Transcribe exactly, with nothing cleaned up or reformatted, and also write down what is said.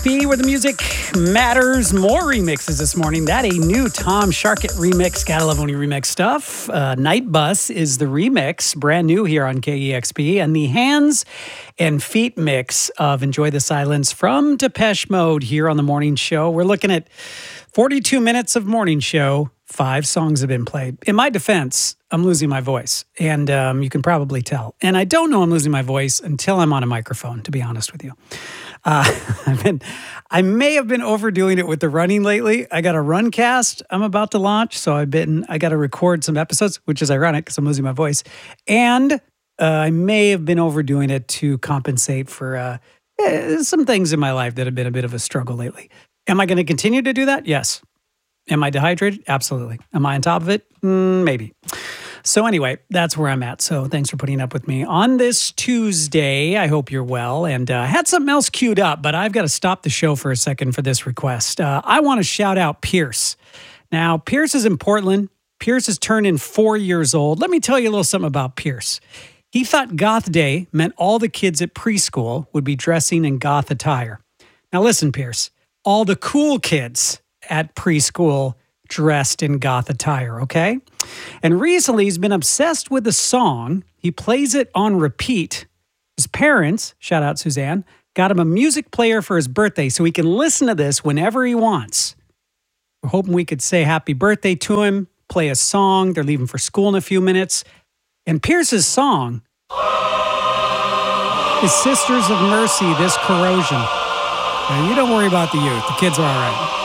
Be where the music matters. More remixes this morning. That a new Tom Sharkett remix. Gotta love when you remix stuff. Uh, Night Bus is the remix, brand new here on K E X P, and the Hands and Feet mix of Enjoy the Silence from Depeche Mode here on the morning show. We're looking at forty-two minutes of morning show. Five songs have been played. In my defense, I'm losing my voice, and um, you can probably tell. And I don't know I'm losing my voice until I'm on a microphone, to be honest with you. Uh, I've been, I may have been overdoing it with the running lately. I got a Runcast I'm about to launch, so I've been, I got to record some episodes, which is ironic because I'm losing my voice. And uh, I may have been overdoing it to compensate for uh, eh, some things in my life that have been a bit of a struggle lately. Am I going to continue to do that? Yes. Am I dehydrated? Absolutely. Am I on top of it? Mm, maybe. So anyway, that's where I'm at. So thanks for putting up with me on this Tuesday. I hope you're well. And uh, I had something else queued up, but I've got to stop the show for a second for this request. Uh, I want to shout out Pierce. Now, Pierce is in Portland. Pierce is turning four years old. Let me tell you a little something about Pierce. He thought Goth Day meant all the kids at preschool would be dressing in goth attire. Now listen, Pierce, all the cool kids at preschool dressed in goth attire, okay? And recently, he's been obsessed with a song. He plays it on repeat. His parents, shout out Suzanne, got him a music player for his birthday so he can listen to this whenever he wants. We're hoping we could say happy birthday to him, play a song. They're leaving for school in a few minutes. And Pierce's song is Sisters of Mercy, This Corrosion. Now, you don't worry about the youth. The kids are all right.